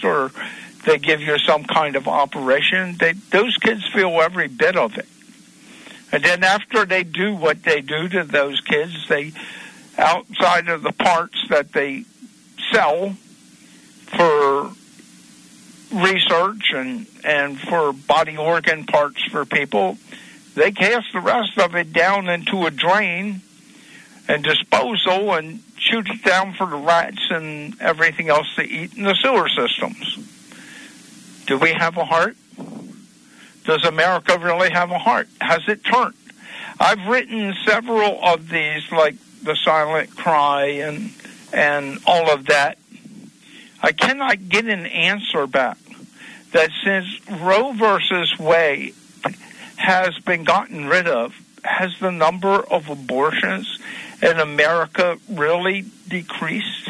test or they give you some kind of operation, those kids feel every bit of it. And then after they do what they do to those kids, they, outside of the parts that they sell for research and for body organ parts for people, they cast the rest of it down into a drain and disposal and shoot it down for the rats and everything else to eat in the sewer systems. Do we have a heart? Does America really have a heart? Has it turned? I've written several of these, like The Silent Cry and all of that. I cannot get an answer back that since Roe versus Wade has been gotten rid of, has the number of abortions in America really decreased?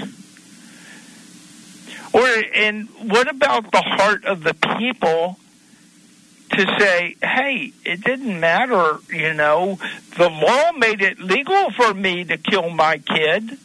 And what about the heart of the people to say, hey, it didn't matter, the law made it legal for me to kill my kid.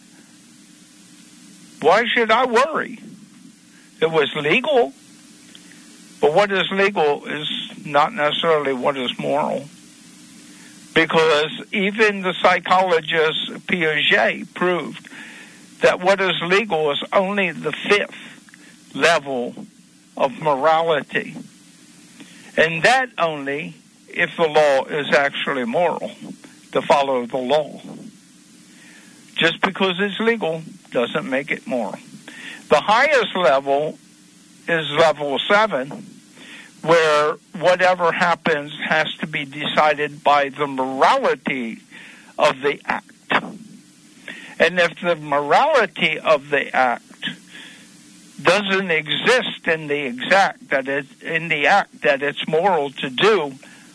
Why should I worry? It was legal. But what is legal is not necessarily what is moral. Because even the psychologist Piaget proved that what is legal is only the fifth level of morality. And that only if the law is actually moral, to follow the law. Just because it's legal doesn't make it moral. The highest level is level 7, where whatever happens has to be decided by the morality of the act. And if the morality of the act doesn't exist in the act that it's moral to do,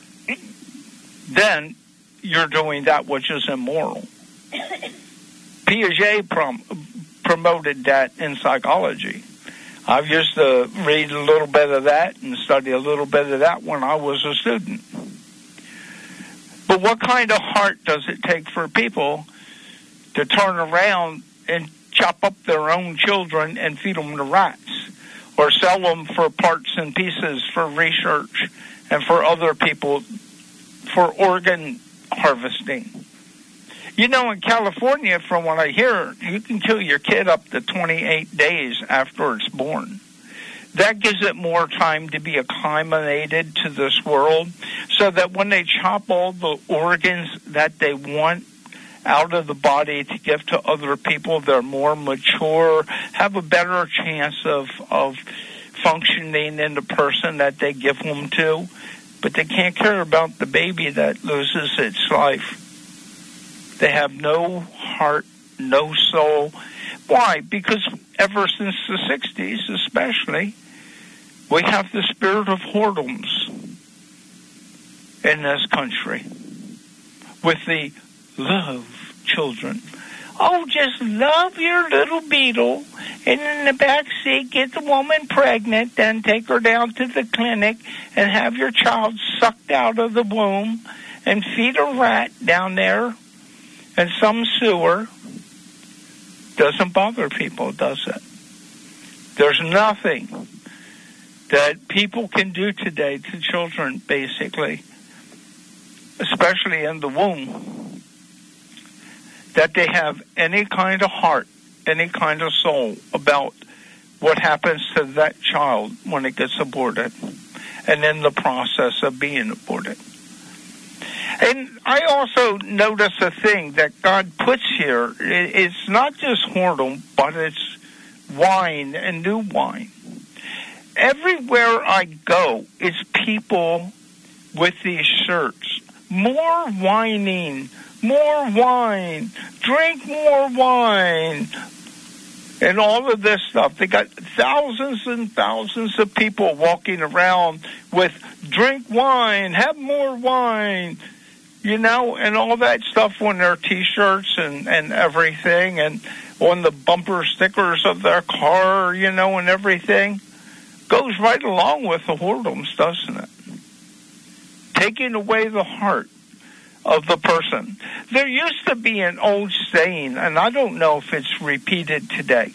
then you're doing that which is immoral. Piaget promoted that in psychology. I used to read a little bit of that and study a little bit of that when I was a student. But what kind of heart does it take for people to turn around and chop up their own children and feed them to rats, or sell them for parts and pieces for research and for other people for organ harvesting? In California, from what I hear, you can kill your kid up to 28 days after it's born. That gives it more time to be acclimated to this world, so that when they chop all the organs that they want out of the body to give to other people, they're more mature, have a better chance of functioning in the person that they give them to. But they can't care about the baby that loses its life. They have no heart, no soul. Why? Because ever since the 60s especially, we have the spirit of whoredoms in this country with the love children. Oh, just love your little beetle, and in the back seat get the woman pregnant, then take her down to the clinic and have your child sucked out of the womb and feed a rat down there in some sewer. Doesn't bother people, does it? There's nothing that people can do today to children, basically, especially in the womb, that they have any kind of heart, any kind of soul about what happens to that child when it gets aborted and in the process of being aborted. And I also notice a thing that God puts here. It's not just whoredom, but it's wine and new wine. Everywhere I go, it's people with these shirts. More whining, more wine, drink more wine, and all of this stuff. They got thousands and thousands of people walking around with drink wine, have more wine, and all that stuff on their T-shirts and everything, and on the bumper stickers of their car, and everything. Goes right along with the whoredoms, doesn't it? Taking away the heart of the person. There used to be an old saying, and I don't know if it's repeated today,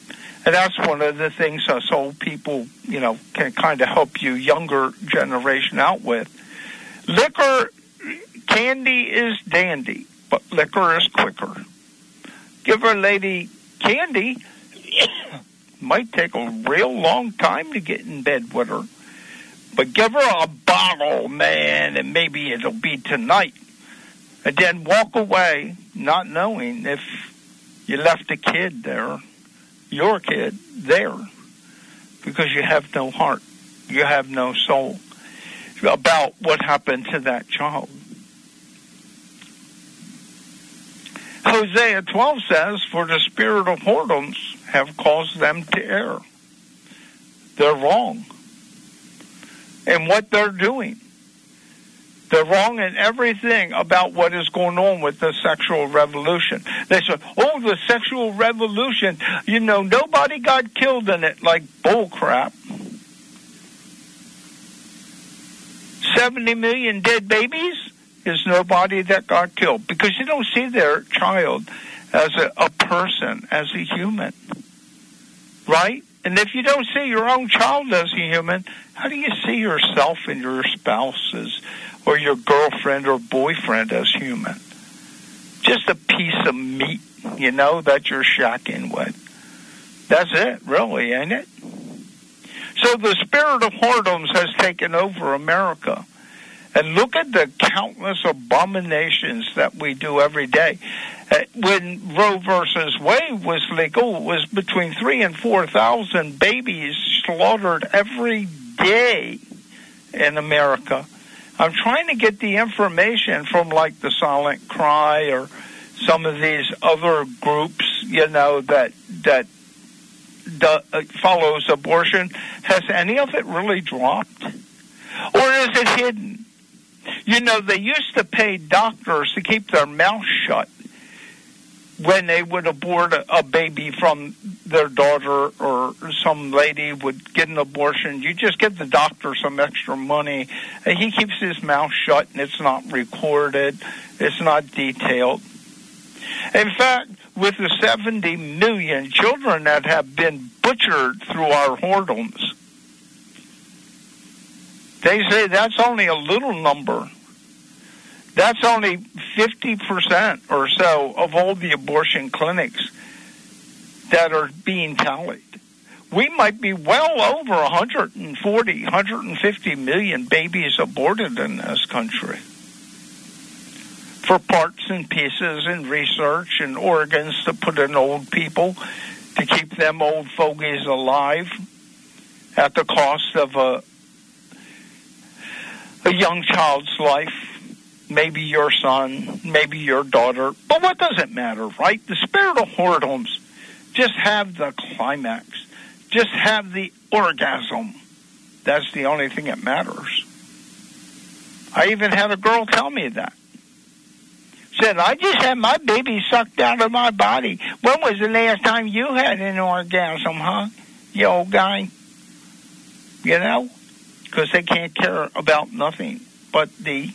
And that's one of the things us old people, can kind of help you younger generation out with. Liquor, candy is dandy, but liquor is quicker. Give a lady candy, might take a real long time to get in bed with her. But give her a bottle, man, and maybe it'll be tonight. And then walk away not knowing if you left a kid there, your kid there, because you have no heart, you have no soul about what happened to that child. Hosea 12 says, for the spirit of whoredoms have caused them to err. They're wrong in what they're doing. They're wrong in everything about what is going on with the sexual revolution. They say, the sexual revolution, nobody got killed in it, like bull crap. 70 million dead babies is nobody that got killed, because you don't see their child as a person, as a human, right? And if you don't see your own child as a human, how do you see yourself and your spouses or your girlfriend or boyfriend as human? Just a piece of meat, that you're shacking with. That's it, really, ain't it? So the spirit of whoredoms has taken over America. And look at the countless abominations that we do every day. When Roe versus Wade was legal, it was between 3,000 and 4,000 babies slaughtered every day in America. I'm trying to get the information from like the Silent Cry or some of these other groups, that follows abortion. Has any of it really dropped? Or is it hidden? They used to pay doctors to keep their mouth shut when they would abort a baby from their daughter, or some lady would get an abortion. You just give the doctor some extra money, and he keeps his mouth shut, and it's not recorded. It's not detailed. In fact, with the 70 million children that have been butchered through our whoredoms, they say that's only a little number. That's only 50% or so of all the abortion clinics that are being tallied. We might be well over 140, 150 million babies aborted in this country for parts and pieces and research and organs to put in old people to keep them old fogies alive at the cost of a young child's life. Maybe your son, maybe your daughter. But what does it matter, right? The spirit of whoredoms, just have the climax. Just have the orgasm. That's the only thing that matters. I even had a girl tell me that. Said, I just had my baby sucked out of my body. When was the last time you had an orgasm, huh? You old guy. Because they can't care about nothing but the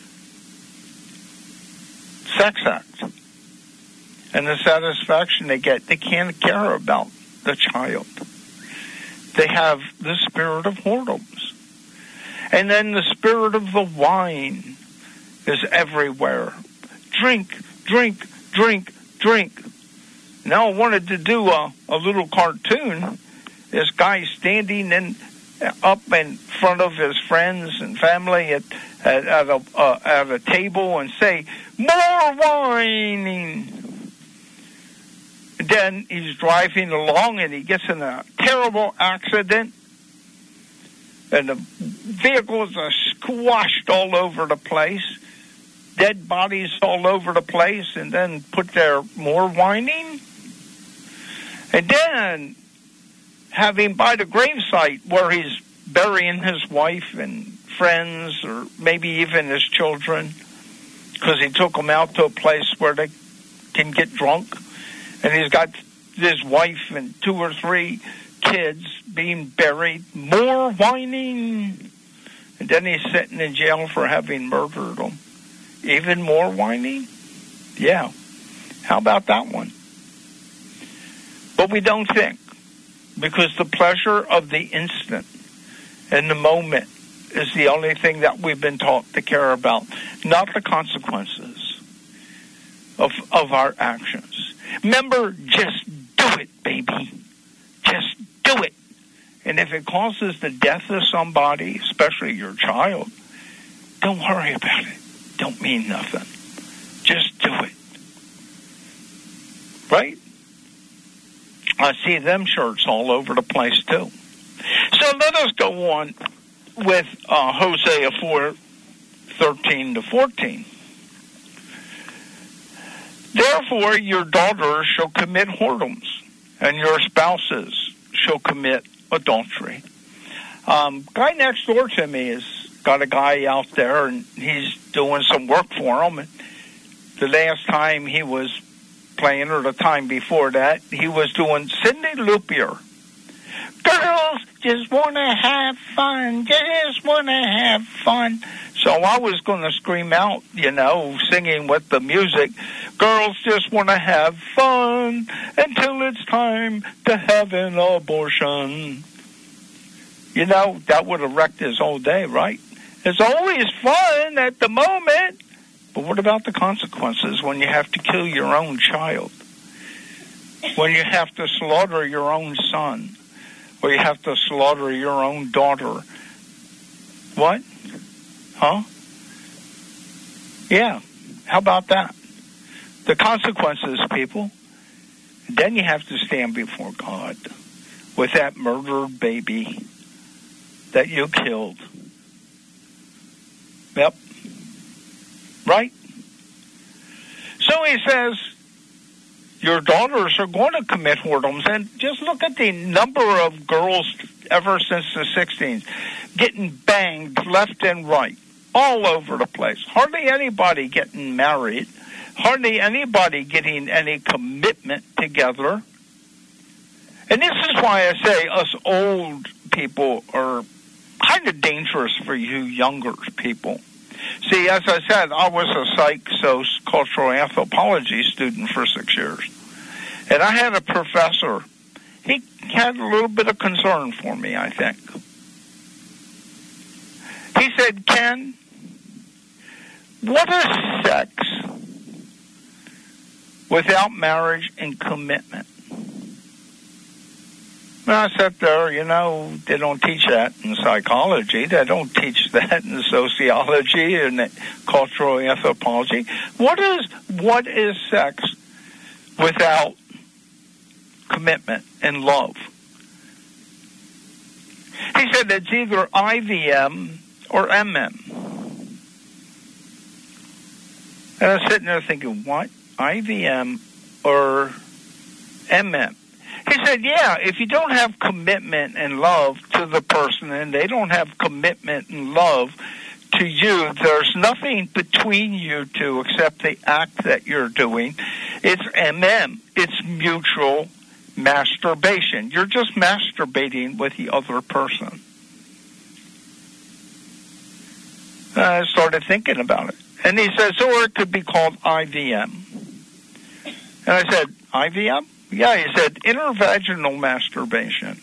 sex act and the satisfaction they get. They can't care about the child. They have the spirit of whoredoms. And then the spirit of the wine is everywhere. Drink, drink, drink, drink. Now I wanted to do a little cartoon. This guy standing up in front of his friends and family at a table and say, more whining. Then he's driving along and he gets in a terrible accident, and the vehicles are squashed all over the place, dead bodies all over the place, and then put there more whining. And then have him by the gravesite where he's burying his wife and friends, or maybe even his children, because he took them out to a place where they can get drunk. And he's got his wife and 2 or 3 kids being buried. More whining. And then he's sitting in jail for having murdered them. Even more whining? Yeah. How about that one? But we don't think. because the pleasure of the instant and the moment is the only thing that we've been taught to care about, not the consequences of our actions. Remember, just do it, baby. Just do it. And if it causes the death of somebody, especially your child, don't worry about it. Don't mean nothing. Just do it. Right? I see them shirts all over the place, too. So let us go on with Hosea 4:13-14. Therefore, your daughters shall commit whoredoms, and your spouses shall commit adultery. Guy next door to me has got a guy out there, and he's doing some work for him. And the last time he was playing, or the time before that, he was doing Sidney Lupier. Girls just want to have fun, just want to have fun. So I was going to scream out, singing with the music, girls just want to have fun until it's time to have an abortion. That would have wrecked his whole day, right? It's always fun at the moment, but what about the consequences when you have to kill your own child? When you have to slaughter your own son? Or you have to slaughter your own daughter? What? Huh? Yeah. How about that? The consequences, people. Then you have to stand before God with that murdered baby that you killed. Yep. Right? So he says, your daughters are going to commit whoredoms. And just look at the number of girls ever since the 60s getting banged left and right, all over the place. Hardly anybody getting married. Hardly anybody getting any commitment together. And this is why I say us old people are kind of dangerous for you younger people. See, as I said, I was a cultural anthropology student for 6 years. And I had a professor. He had a little bit of concern for me, I think. He said, Ken, what is sex without marriage and commitment? And I sat there, they don't teach that in psychology. They don't teach that in sociology and cultural anthropology. What is sex without commitment and love? He said it's either IVM or MM. And I was sitting there thinking, what? IVM or MM? He said, yeah, if you don't have commitment and love to the person and they don't have commitment and love to you, there's nothing between you two except the act that you're doing. It's MM. It's mutual masturbation. You're just masturbating with the other person. I started thinking about it. And he says, or it could be called IVM. And I said, IVM? Yeah, he said, intervaginal masturbation.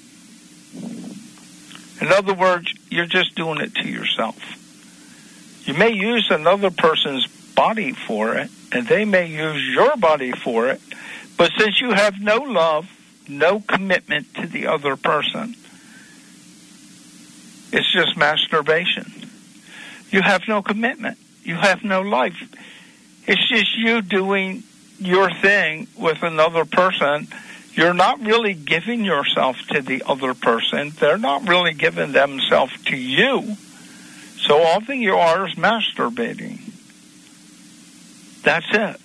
In other words, you're just doing it to yourself. You may use another person's body for it, and they may use your body for it, but since you have no love, no commitment to the other person, it's just masturbation. You have no commitment. You have no life. It's just you doing your thing with another person. You're not really giving yourself to the other person. They're not really giving themselves to you. So all that you are is masturbating. That's it.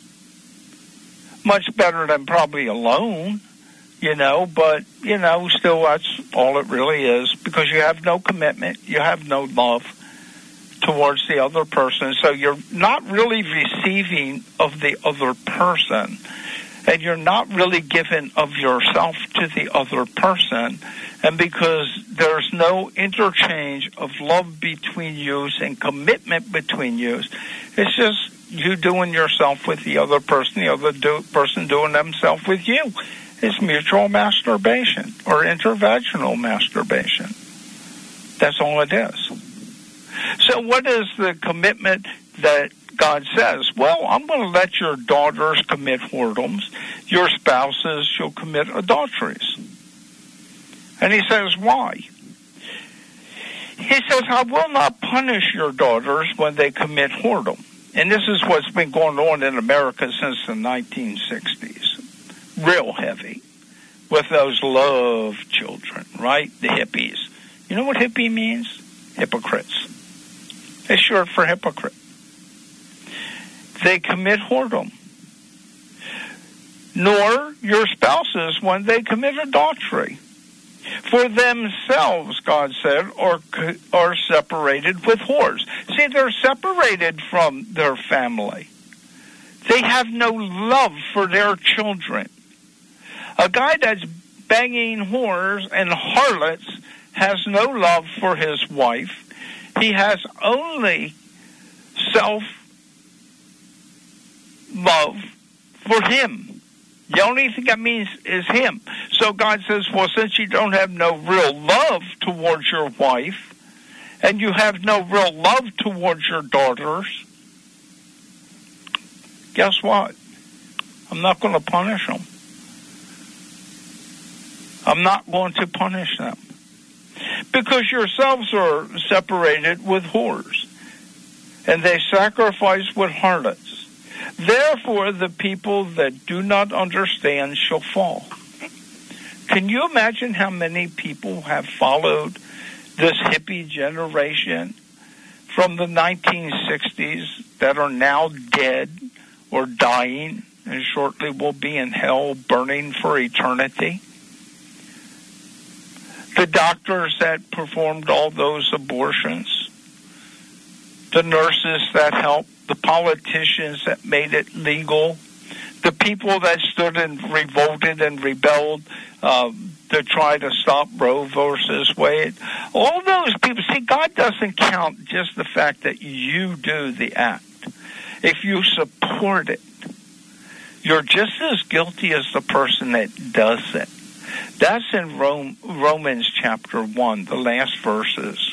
Much better than probably alone, but, still that's all it really is, because you have no commitment, you have no love towards the other person, so you're not really receiving of the other person, and you're not really giving of yourself to the other person, and because there's no interchange of love between you and commitment between you, it's just you doing yourself with the other person, the other person doing themselves with you, is mutual masturbation or intervaginal masturbation. That's all it is. So what is the commitment that God says? Well, I'm going to let your daughters commit whoredoms. Your spouses shall commit adulteries. And he says, why? He says, I will not punish your daughters when they commit whoredom. And this is what's been going on in America since the 1960s. Real heavy with those love children, right? The hippies. You know what hippie means? Hypocrites. It's short for hypocrite. They commit whoredom. Nor your spouses when they commit adultery. For themselves, God said, are separated with whores. See, they're separated from their family. They have no love for their children. A guy that's banging whores and harlots has no love for his wife. He has only self-love for him. The only thing that means is him. So God says, well, since you don't have no real love towards your wife, and you have no real love towards your daughters, guess what? I'm not going to punish them. I'm not going to punish them. Because yourselves are separated with whores, and they sacrifice with harlots. Therefore, the people that do not understand shall fall. Can you imagine how many people have followed this hippie generation from the 1960s that are now dead or dying and shortly will be in hell burning for eternity? The doctors that performed all those abortions, the nurses that helped, the politicians that made it legal, the people that stood and revolted and rebelled to try to stop Roe versus Wade. All those people, see, God doesn't count just the fact that you do the act. If you support it, you're just as guilty as the person that does it. That's in Romans chapter 1, the last verses.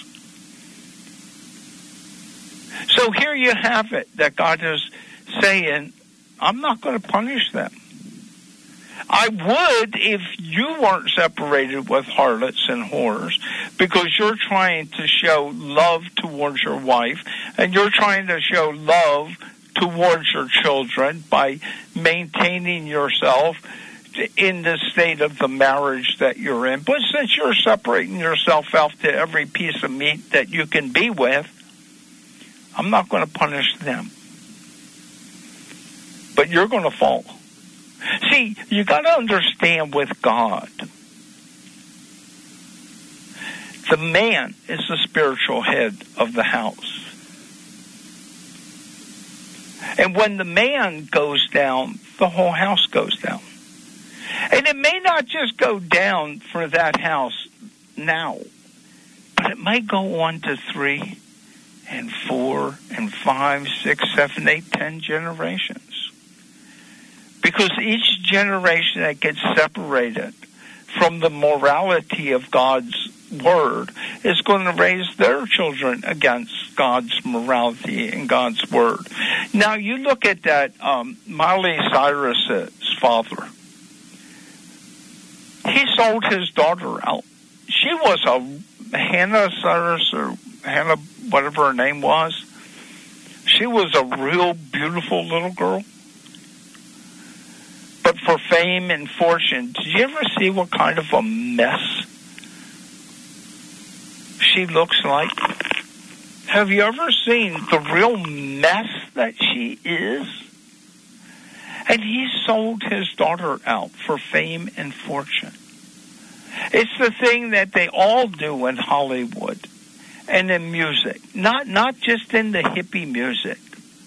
So here you have it, that God is saying, I'm not going to punish them. I would if you weren't separated with harlots and whores, because you're trying to show love towards your wife, and you're trying to show love towards your children by maintaining yourself in the state of the marriage that you're in. But since you're separating yourself out to every piece of meat that you can be with, I'm not going to punish them. But you're going to fall. See, you got to understand with God, the man is the spiritual head of the house. And when the man goes down, the whole house goes down. And it may not just go down for that house now, but it might go on to 3 and 4 and 5, 6, 7, 8, 10 generations. Because each generation that gets separated from the morality of God's word is going to raise their children against God's morality and God's word. Now, you look at that Miley Cyrus's father. He sold his daughter out. She was a Hannah Cyrus, or Hannah, whatever her name was. She was a real beautiful little girl. But for fame and fortune, did you ever see what kind of a mess she looks like? Have you ever seen the real mess that she is? And he sold his daughter out for fame and fortune. It's the thing that they all do in Hollywood and in music. Not just in the hippie music,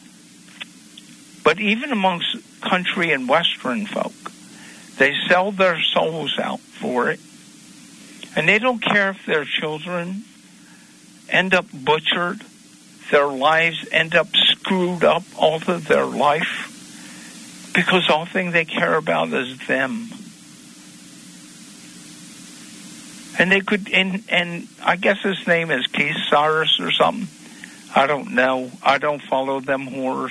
but even amongst country and Western folk. They sell their souls out for it. And they don't care if their children end up butchered, their lives end up screwed up all of their life, because all thing they care about is them. And they could, and I guess his name is Keith Cyrus or something. I don't know. I don't follow them whores,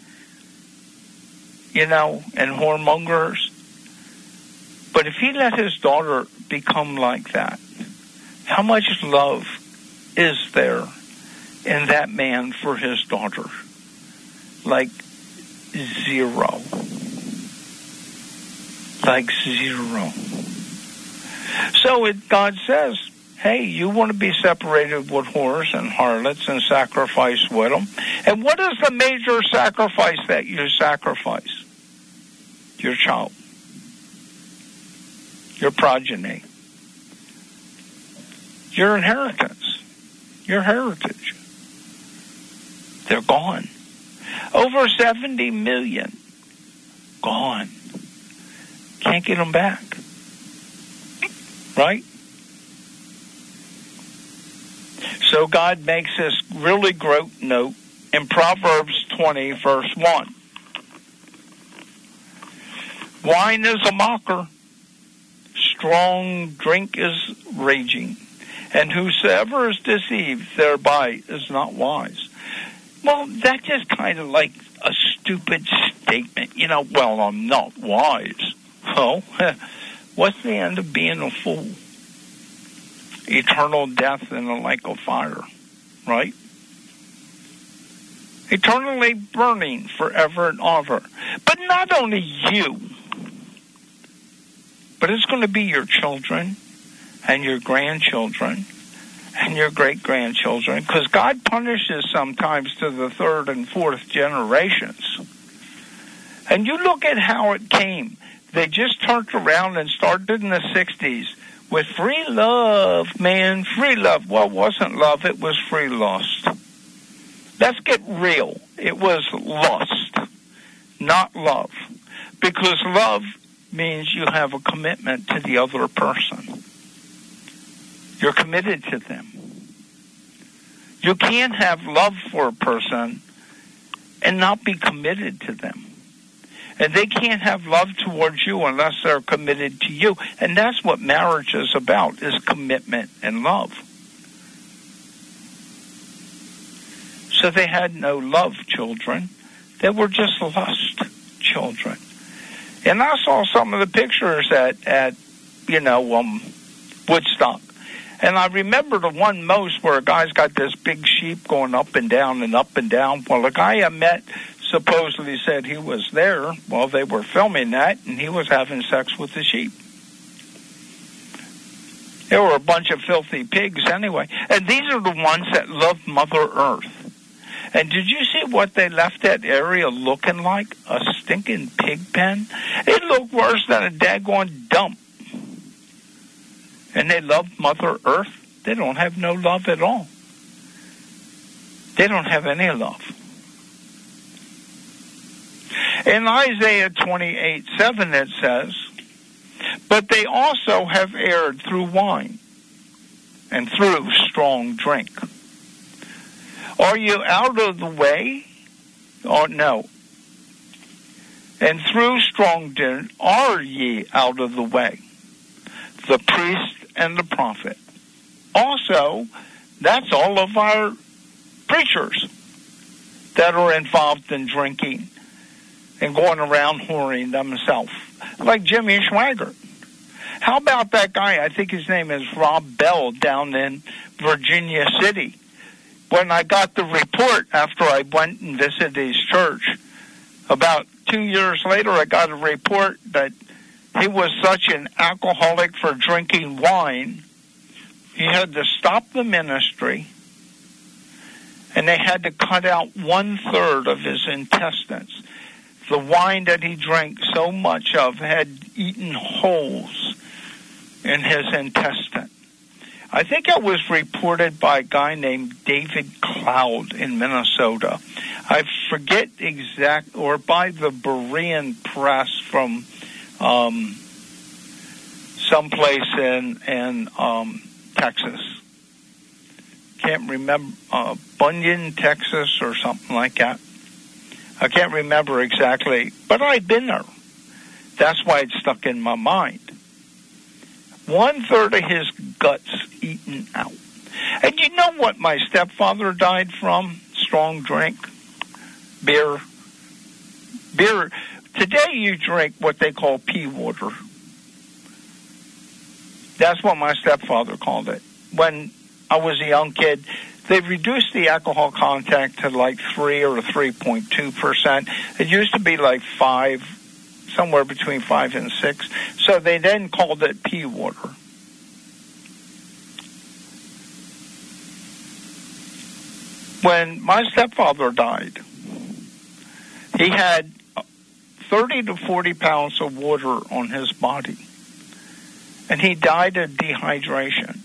and whoremongers. But if he let his daughter become like that, how much love is there in that man for his daughter? Like zero. Like zero. So God says, hey, you want to be separated with whores and harlots and sacrifice with them. And what is the major sacrifice that you sacrifice? Your child. Your progeny. Your inheritance. Your heritage. They're gone. Over 70 million. Gone. Can't get them back. Right? So God makes this really great note in Proverbs 20, verse 1. Wine is a mocker. Strong drink is raging. And whosoever is deceived thereby is not wise. Well, that's just kind of like a stupid statement. Well, I'm not wise. Well, what's the end of being a fool? Eternal death in the lake of fire, right? Eternally burning forever and ever. But not only you, but it's going to be your children and your grandchildren and your great-grandchildren, because God punishes sometimes to the third and fourth generations. And you look at how it came. They just turned around and started in the 60s with free love, man, free love. Well, it wasn't love, it was free lust. Let's get real. It was lust, not love. Because love means you have a commitment to the other person. You're committed to them. You can't have love for a person and not be committed to them. And they can't have love towards you unless they're committed to you. And that's what marriage is about, is commitment and love. So they had no love children. They were just lust children. And I saw some of the pictures at Woodstock. And I remember the one most where a guy's got this big sheep going up and down and up and down. Well, the guy I met supposedly said he was there while they were filming that, and he was having sex with the sheep. They were a bunch of filthy pigs anyway. And these are the ones that love Mother Earth. And did you see what they left that area looking like? A stinking pig pen? It looked worse than a daggone dump. And they love Mother Earth. They don't have no love at all. They don't have any love. In Isaiah 28:7 it says, but they also have erred through wine and through strong drink. Are you out of the way? Oh, no. And through strong drink are ye out of the way, the priest and the prophet. Also, that's all of our preachers that are involved in drinking and going around whoring themselves, like Jimmy Swaggart. How about that guy, I think his name is Rob Bell, down in Virginia City? When I got the report after I went and visited his church, about 2 years later, I got a report that he was such an alcoholic for drinking wine, he had to stop the ministry, and they had to cut out 1/3 of his intestines. The wine that he drank so much of had eaten holes in his intestine. I think it was reported by a guy named David Cloud in Minnesota. I forget exact, or by the Berean Press from someplace in Texas. Can't remember, Bunyan, Texas, or something like that. I can't remember exactly, but I'd been there. That's why it stuck in my mind. 1/3 of his guts eaten out. And you know what my stepfather died from? Strong drink. Beer. Today you drink what they call pea water. That's what my stepfather called it. When I was a young kid, they reduced the alcohol content to like 3 or 3.2%. It used to be like 5, somewhere between 5 and 6. So they then called it pea water. When my stepfather died, he had 30 to 40 pounds of water on his body. And he died of dehydration.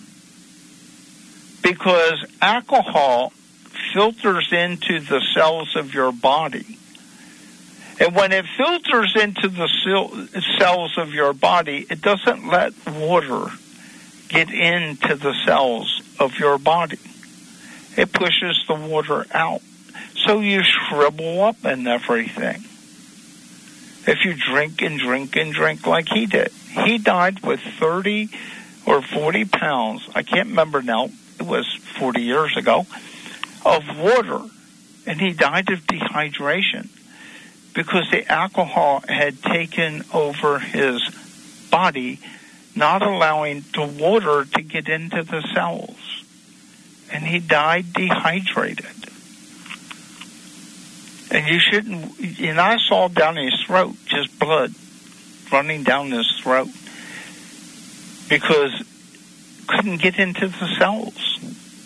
Because alcohol filters into the cells of your body. And when it filters into the cells of your body, it doesn't let water get into the cells of your body. It pushes the water out. So you shrivel up and everything. If you drink and drink and drink like he did. He died with 30 or 40 pounds, I can't remember now, it was 40 years ago, of water. And he died of dehydration because the alcohol had taken over his body, not allowing the water to get into the cells. And he died dehydrated. And you shouldn't, and I saw down his throat, just blood running down his throat because couldn't get into the cells.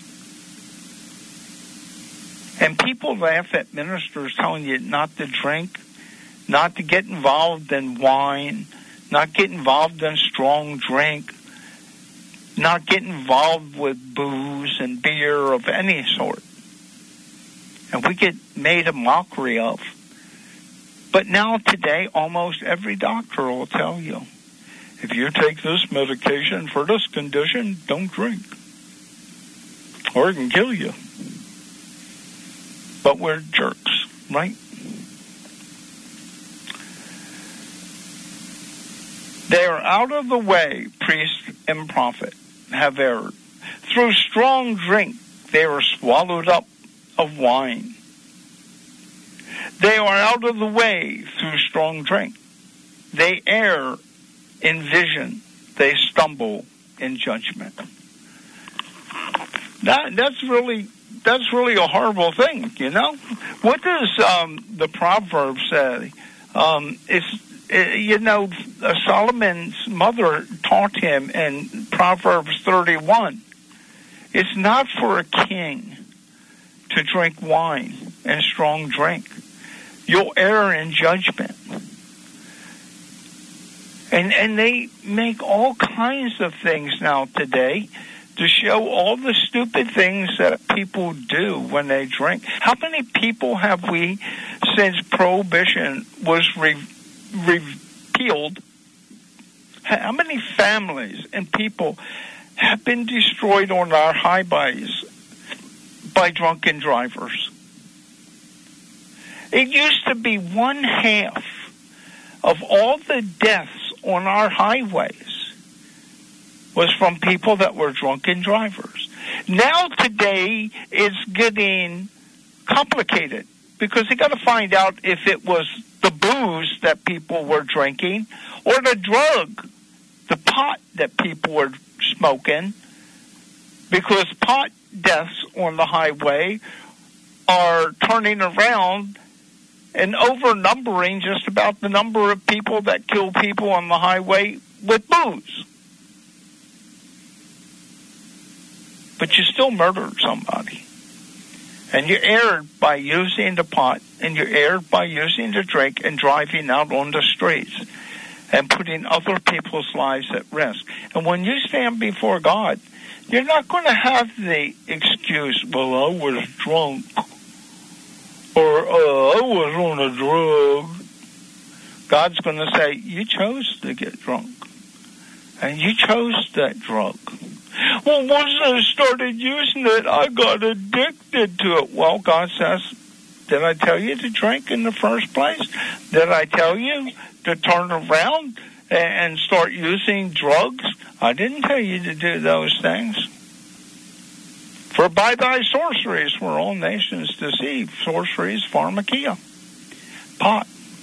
And people laugh at ministers telling you not to drink, not to get involved in wine, not get involved in strong drink, not get involved with booze and beer of any sort. And we get made a mockery of. But now today, almost every doctor will tell you, if you take this medication for this condition, don't drink. Or it can kill you. But we're jerks, right? They are out of the way, priest and prophet have erred. Through strong drink, they are swallowed up of wine. They are out of the way through strong drink. They err in vision. They stumble in judgment. That's really a horrible thing, you know? What does the Proverbs say? Solomon's mother taught him in Proverbs 31, it's not for a king to drink wine and strong drink. You'll err in judgment. And they make all kinds of things now today to show all the stupid things that people do when they drink. How many people have we, since Prohibition was repealed, how many families and people have been destroyed on our highways by drunken drivers? It used to be 1/2 of all the deaths on our highways was from people that were drunken drivers. Now today it's getting complicated because they got to find out if it was the booze that people were drinking or the drug, the pot that people were smoking, because pot deaths on the highway are turning around and overnumbering just about the number of people that kill people on the highway with booze. But you still murdered somebody. And you erred by using the pot, and you erred by using the drink and driving out on the streets and putting other people's lives at risk. And when you stand before God, you're not going to have the excuse, well, I was drunk, or I was on a drug. God's going to say, you chose to get drunk, and you chose that drug. Well, once I started using it, I got addicted to it. Well, God says, did I tell you to drink in the first place? Did I tell you to turn around and start using drugs? I didn't tell you to do those things. For by thy sorceries were all nations deceived. Sorceries, pharmakia, pot.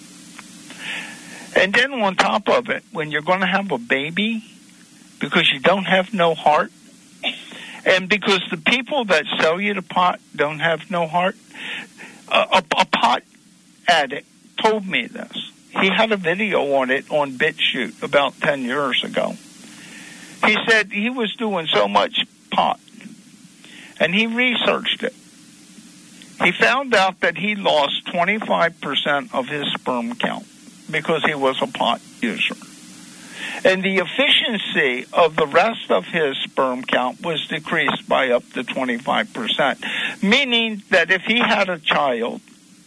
And then on top of it, when you're going to have a baby, because you don't have no heart, and because the people that sell you the pot don't have no heart, a pot addict told me this. He had a video on it on BitChute about 10 years ago. He said he was doing so much pot, and he researched it. He found out that he lost 25% of his sperm count because he was a pot user. And the efficiency of the rest of his sperm count was decreased by up to 25%, meaning that if he had a child,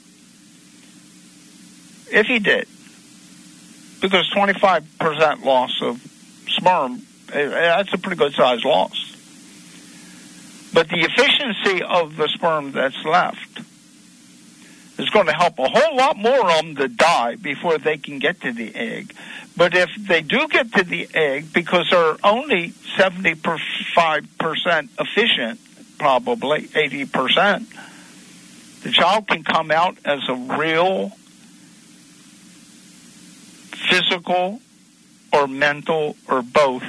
if he did, because 25% loss of sperm, that's a pretty good size loss. But the efficiency of the sperm that's left is going to help a whole lot more of them to die before they can get to the egg. But if they do get to the egg, because they're only 75% efficient, probably 80%, the child can come out as a real physical or mental or both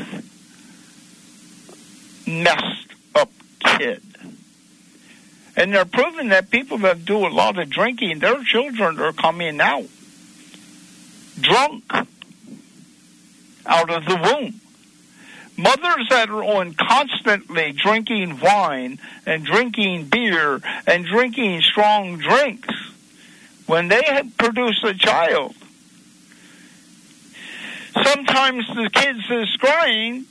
messed up kid. And they're proving that people that do a lot of drinking, their children are coming out drunk out of the womb. Mothers that are on constantly drinking wine and drinking beer and drinking strong drinks, when they produce a child, sometimes the kids is crying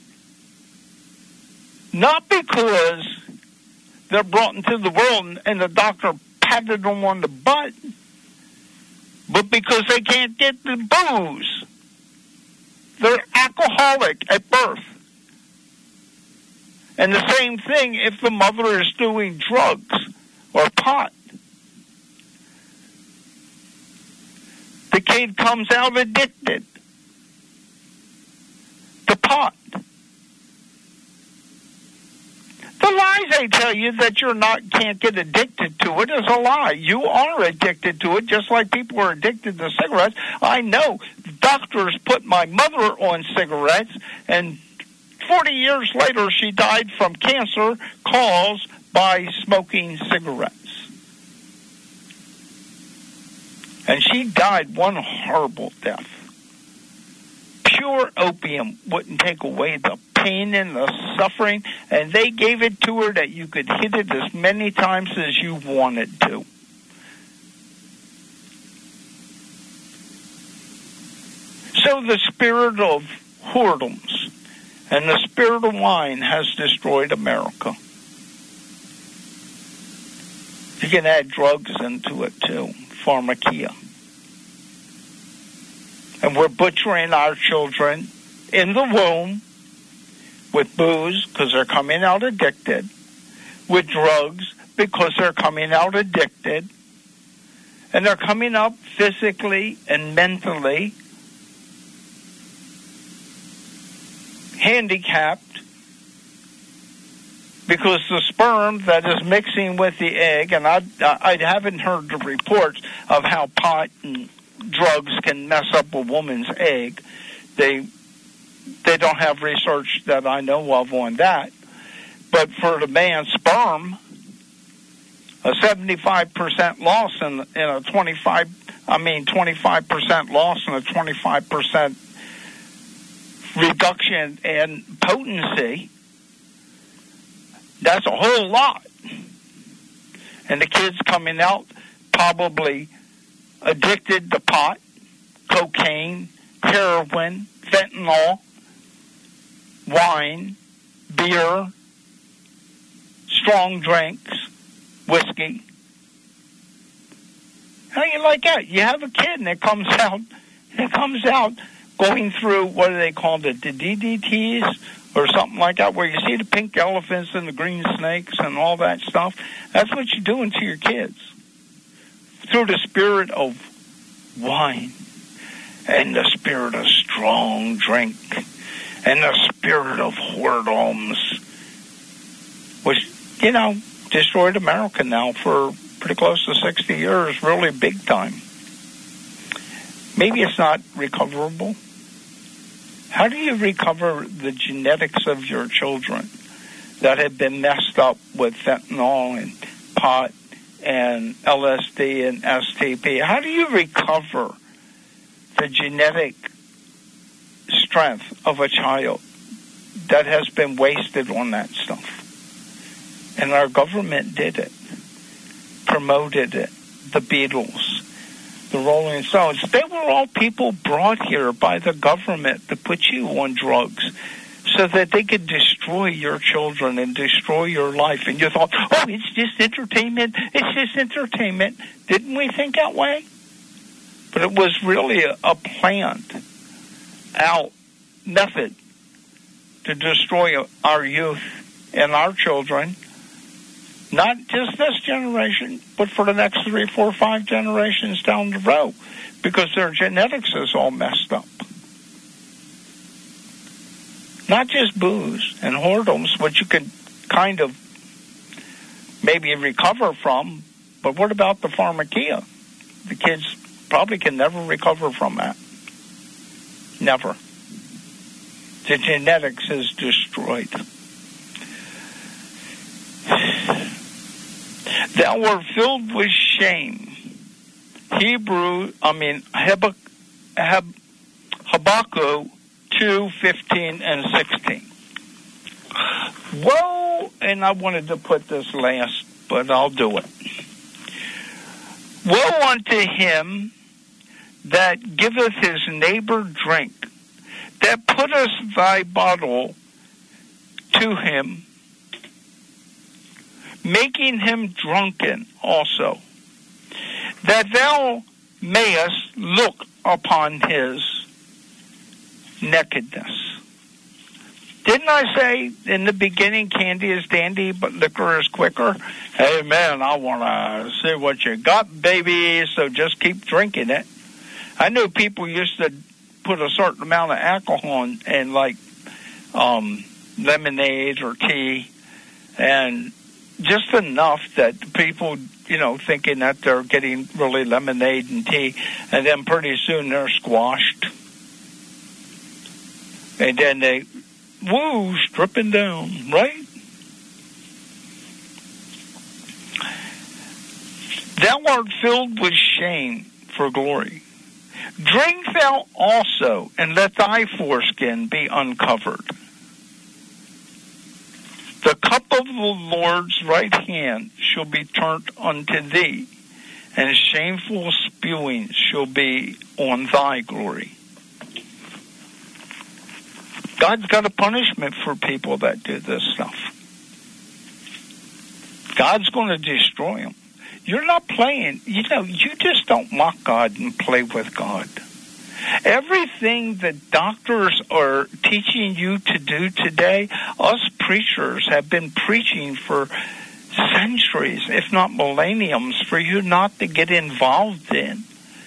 not because they're brought into the world and the doctor patted them on the butt, but because they can't get the booze. They're alcoholic at birth. And the same thing if the mother is doing drugs or pot. The kid comes out addicted to pot. The lies they tell you that can't get addicted to it is a lie. You are addicted to it, just like people are addicted to cigarettes. I know doctors put my mother on cigarettes, and 40 years later she died from cancer caused by smoking cigarettes. And she died one horrible death. Pure opium wouldn't take away the pain and the suffering, and they gave it to her that you could hit it as many times as you wanted to. So the spirit of whoredoms and the spirit of wine has destroyed America. You can add drugs into it too, pharmakia. And we're butchering our children in the womb with booze because they're coming out addicted, with drugs because they're coming out addicted, and they're coming up physically and mentally handicapped because the sperm that is mixing with the egg, and I haven't heard the reports of how pot and drugs can mess up a woman's egg. They don't have research that I know of on that. But for the man's sperm, a 75% loss in a 25% loss and a 25% reduction in potency, that's a whole lot. And the kid's coming out probably addicted to pot, cocaine, heroin, fentanyl, wine, beer, strong drinks, whiskey. How do you like that? You have a kid and it comes out going through, what do they call it, the DDTs or something like that, where you see the pink elephants and the green snakes and all that stuff. That's what you're doing to your kids through the spirit of wine. and the spirit of strong drink and the spirit of whoredoms, which, destroyed America now for pretty close to 60 years, really big time. Maybe it's not recoverable. How do you recover the genetics of your children that have been messed up with fentanyl and pot and LSD and STP? How do you recover the genetic strength of a child that has been wasted on that stuff? And our government did it, promoted it. The Beatles, the Rolling Stones, they were all people brought here by the government to put you on drugs so that they could destroy your children and destroy your life. And you thought, oh, it's just entertainment. It's just entertainment. Didn't we think that way? But it was really a planned out method to destroy our youth and our children, not just this generation, but for the next 3, 4, 5 generations down the road, because their genetics is all messed up. Not just booze and whoredoms, which you could kind of maybe recover from, but what about the pharmakia? The kids probably can never recover from that. Never. The genetics is destroyed. Thou were filled with shame. Habakkuk 2:15 and 16. Woe, and I wanted to put this last, but I'll do it. Woe unto him that giveth his neighbor drink, that putteth thy bottle to him, making him drunken also, that thou mayest look upon his nakedness. Didn't I say in the beginning, candy is dandy, but liquor is quicker? Hey, man, I want to see what you got, baby, so just keep drinking it. I knew people used to put a certain amount of alcohol in like lemonade or tea, and just enough that people, thinking that they're getting really lemonade and tea, and then pretty soon they're squashed. And then they, stripping down, right? Thou art filled with shame for glory. Drink thou also, and let thy foreskin be uncovered. The cup of the Lord's right hand shall be turned unto thee, and shameful spewing shall be on thy glory. God's got a punishment for people that do this stuff. God's going to destroy them. You're not playing. You just don't mock God and play with God. Everything that doctors are teaching you to do today, us preachers have been preaching for centuries, if not millenniums, for you not to get involved in.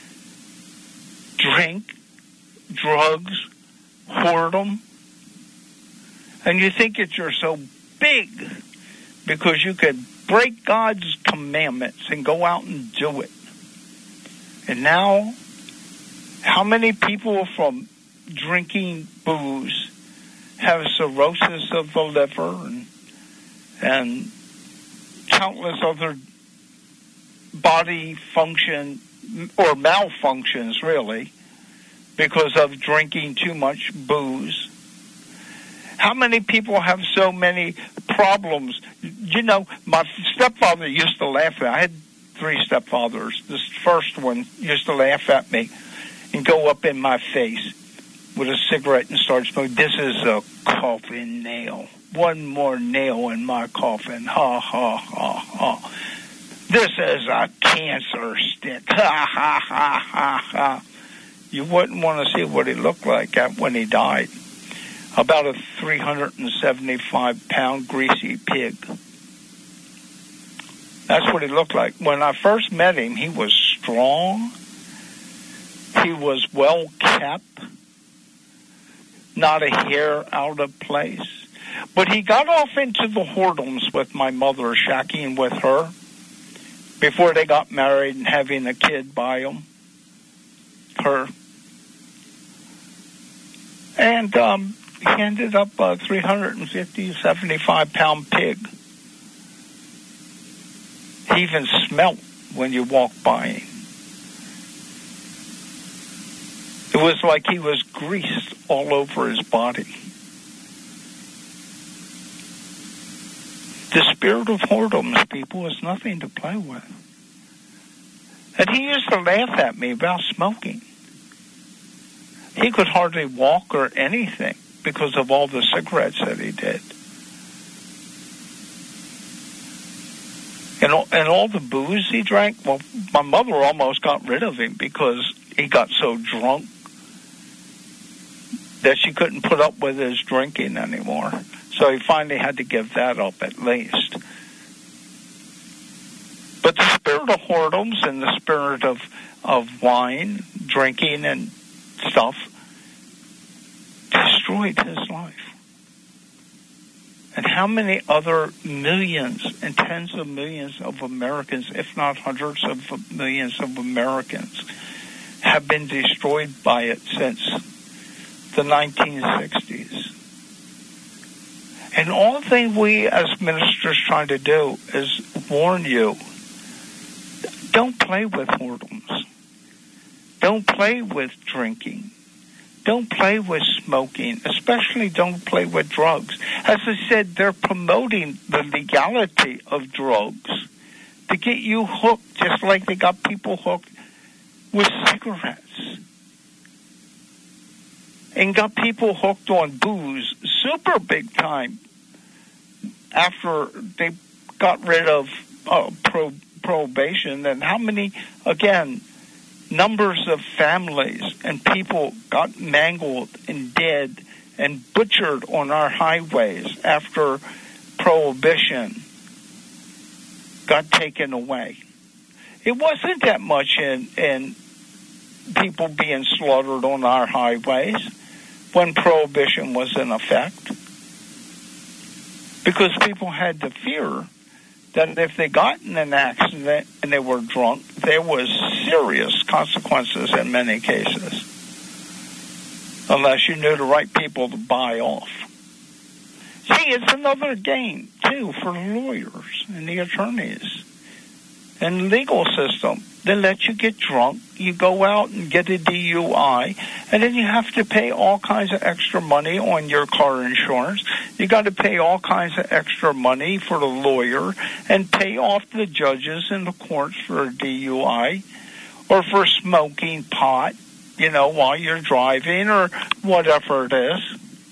Drink, drugs, whoredom. And you think that you're so big because you could break God's commandments and go out and do it. And now, how many people from drinking booze have cirrhosis of the liver and countless other body function or malfunctions, really, because of drinking too much booze? How many people have so many problems? My stepfather used to laugh at me. I had 3 stepfathers. This first one used to laugh at me and go up in my face with a cigarette and start smoking. This is a coffin nail. One more nail in my coffin. Ha, ha, ha, ha. This is a cancer stick. Ha, ha, ha, ha, ha. You wouldn't want to see what he looked like when he died. About a 375-pound greasy pig. That's what he looked like. When I first met him, he was strong. He was well kept, not a hair out of place. But he got off into the whoredoms with my mother, shacking with her, before they got married and having a kid by her. And he ended up a 350, 75-pound pig. He even smelt when you walked by him. It was like he was greased all over his body. The spirit of whoredoms, people, is nothing to play with. And he used to laugh at me about smoking. He could hardly walk or anything because of all the cigarettes that he did. And all the booze he drank, well, my mother almost got rid of him because he got so drunk that she couldn't put up with his drinking anymore. So he finally had to give that up at least. But the spirit of whoredoms and the spirit of wine, drinking and stuff destroyed his life. And how many other millions and tens of millions of Americans, if not hundreds of millions of Americans, have been destroyed by it since the 1960s. And all thing we as ministers try to do is warn you, don't play with whoredoms. Don't play with drinking. Don't play with smoking, especially don't play with drugs. As I said, they're promoting the legality of drugs to get you hooked, just like they got people hooked with cigarettes. And got people hooked on booze super big time after they got rid of prohibition. And how many, again, numbers of families and people got mangled and dead and butchered on our highways after prohibition got taken away. It wasn't that much in people being slaughtered on our highways when prohibition was in effect, because people had to fear that if they got in an accident and they were drunk, there was serious consequences in many cases, unless you knew the right people to buy off. See, it's another game, too, for lawyers and the attorneys and legal system. They let you get drunk, you go out and get a DUI, and then you have to pay all kinds of extra money on your car insurance. You got to pay all kinds of extra money for the lawyer and pay off the judges in the courts for a DUI or for smoking pot, while you're driving or whatever it is.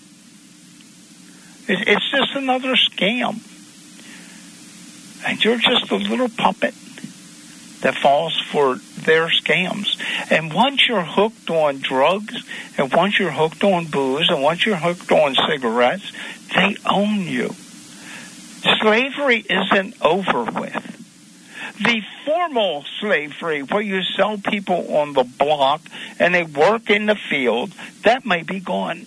It's just another scam. And you're just a little puppet that falls for their scams. And once you're hooked on drugs, and once you're hooked on booze, and once you're hooked on cigarettes, they own you. Slavery isn't over with. The formal slavery, where you sell people on the block and they work in the field, that may be gone.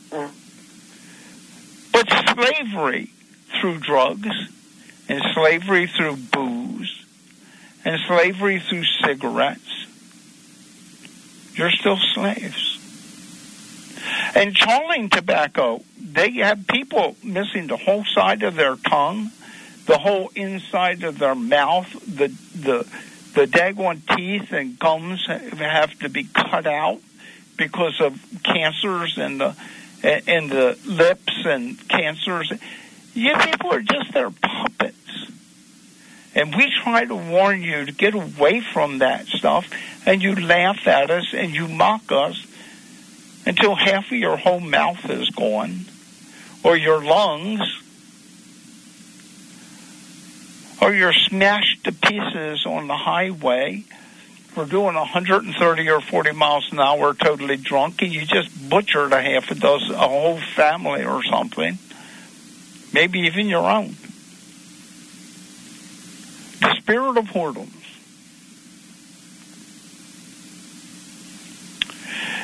But slavery through drugs, and slavery through booze, and slavery through cigarettes, you're still slaves. And chawing tobacco, they have people missing the whole side of their tongue, the whole inside of their mouth, the daggone teeth and gums have to be cut out because of cancers in the lips and cancers. You people are just their puppets. And we try to warn you to get away from that stuff, and you laugh at us and you mock us until half of your whole mouth is gone, or your lungs, or you're smashed to pieces on the highway for doing 130 or 40 miles an hour totally drunk, and you just butchered a whole family or something, maybe even your own. The spirit of whoredoms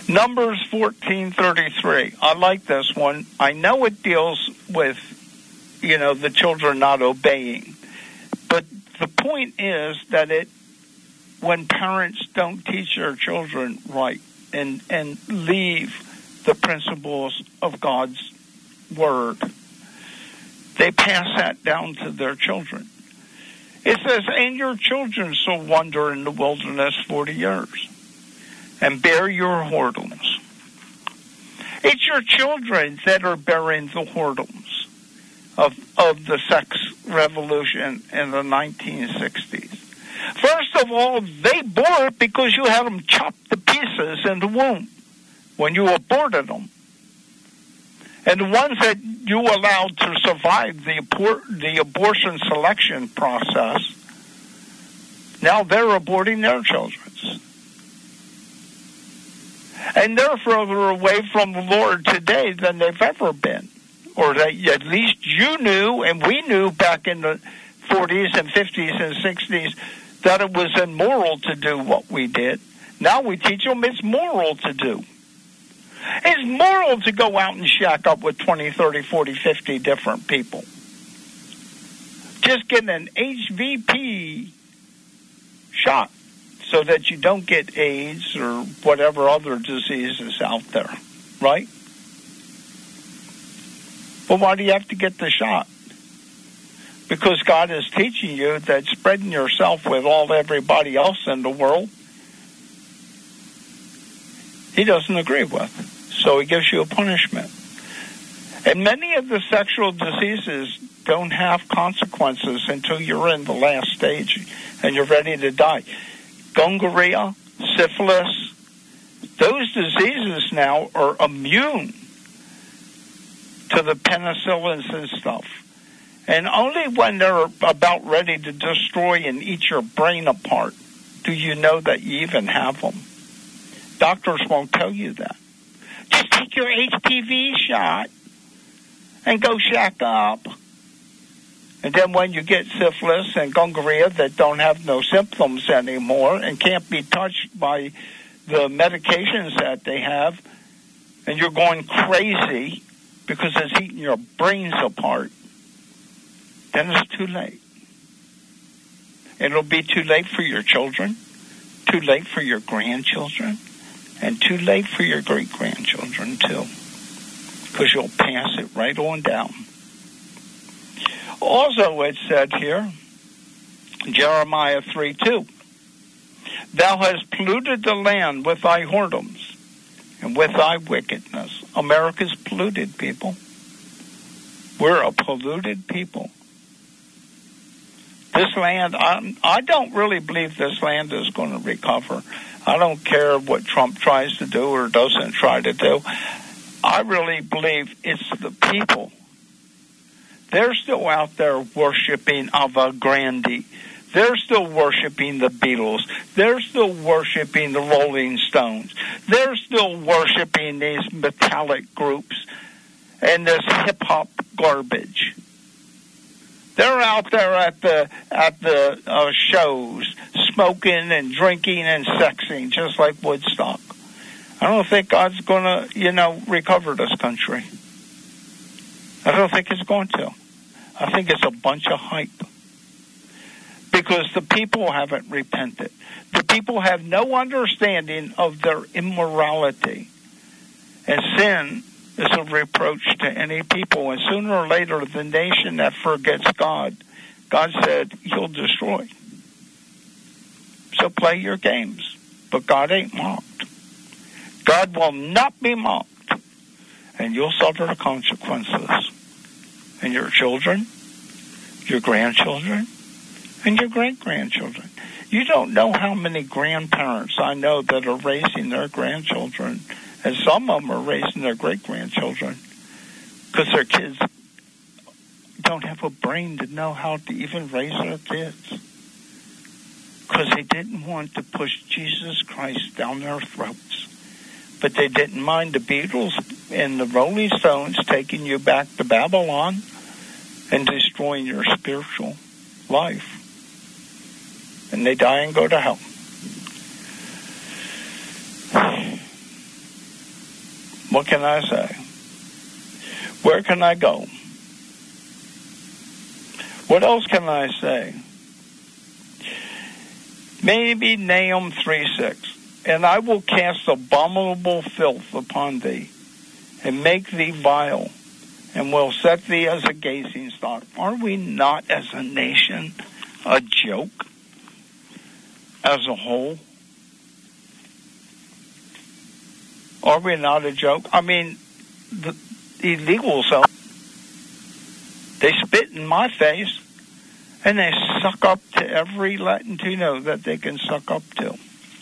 Numbers 14:33. I like this one. I know it deals with, the children not obeying. But the point is that when parents don't teach their children right and leave the principles of God's word, they pass that down to their children. It says, and your children shall wander in the wilderness 40 years and bear your whoredoms. It's your children that are bearing the whoredoms of the sex revolution in the 1960s. First of all, they bore it because you had them chopped to pieces in the womb when you aborted them. And the ones that you allowed to survive the abortion selection process, now they're aborting their children. And they're further away from the Lord today than they've ever been. Or that at least you knew, and we knew back in the 40s and 50s and 60s, that it was immoral to do what we did. Now we teach them it's moral to do. It's moral to go out and shack up with 20, 30, 40, 50 different people. Just get an HVP shot so that you don't get AIDS or whatever other disease is out there, right? But why do you have to get the shot? Because God is teaching you that spreading yourself with everybody else in the world, He doesn't agree with. So He gives you a punishment. And many of the sexual diseases don't have consequences until you're in the last stage and you're ready to die. Gonorrhea, syphilis, those diseases now are immune to the penicillins and stuff. And only when they're about ready to destroy and eat your brain apart do you know that you even have them. Doctors won't tell you that. Just take your HPV shot and go shack up. And then when you get syphilis and gonorrhea that don't have no symptoms anymore and can't be touched by the medications that they have, and you're going crazy because it's eating your brains apart, then it's too late. And it'll be too late for your children, too late for your grandchildren, and too late for your great-grandchildren, too, because you'll pass it right on down. Also, it said here, Jeremiah 3:2, thou hast polluted the land with thy whoredoms and with thy wickedness. America's polluted, people. We're a polluted people. This land, I don't really believe this land is going to recover. I don't care what Trump tries to do or doesn't try to do. I really believe it's the people. They're still out there worshiping Ava Grande. They're still worshiping the Beatles. They're still worshiping the Rolling Stones. They're still worshiping these metallic groups and this hip-hop garbage. They're out there at the shows, smoking and drinking and sexing, just like Woodstock. I don't think God's going to, recover this country. I don't think it's going to. I think it's a bunch of hype. Because the people haven't repented. The people have no understanding of their immorality. And sin is a reproach to any people. And sooner or later, the nation that forgets God, God said, He'll destroy. So play your games. But God ain't mocked. God will not be mocked. And you'll suffer the consequences. And your children, your grandchildren, and your great-grandchildren. You don't know how many grandparents I know that are raising their grandchildren, and some of them are raising their great-grandchildren because their kids don't have a brain to know how to even raise their kids because they didn't want to push Jesus Christ down their throats. But they didn't mind the Beatles and the Rolling Stones taking you back to Babylon and destroying your spiritual life. And they die and go to hell. What can I say? Where can I go? What else can I say? Maybe Nahum 3:6. And I will cast abominable filth upon thee, and make thee vile, and will set thee as a gazing stock. Are we not, as a nation, a joke as a whole? Are we not a joke? I mean, the illegals, they spit in my face, and they suck up to every Latino that they can suck up to.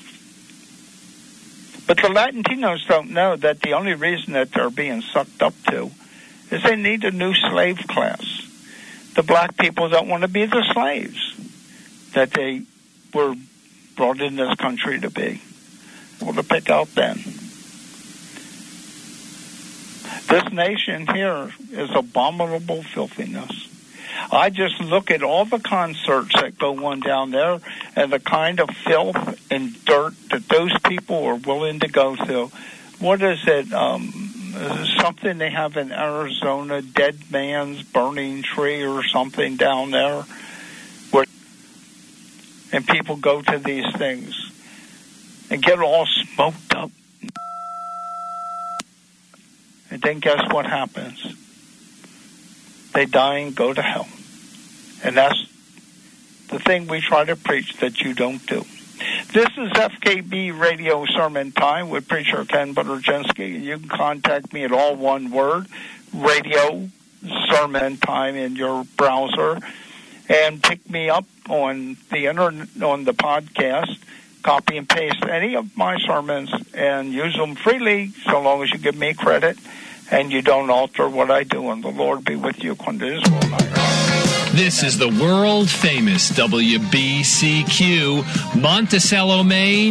But the Latinos don't know that the only reason that they're being sucked up to is they need a new slave class. The black people don't want to be the slaves that they were brought in this country to be. Well, to pick out then. This nation here is abominable filthiness. I just look at all the concerts that go on down there and the kind of filth and dirt that those people are willing to go through. What is it? Something they have in Arizona, Dead Man's Burning Tree or something down there. And people go to these things and get all smoked up. And then guess what happens? They die and go to hell. And that's the thing we try to preach that you don't do. This is FKB Radio Sermon Time with Preacher Ken Buterjensky. You can contact me at all one word, Radio Sermon Time in your browser. And pick me up on the internet, on the podcast. Copy and paste any of my sermons and use them freely so long as you give me credit and you don't alter what I do. And the Lord be with you. This is the world-famous WBCQ, Monticello, Maine.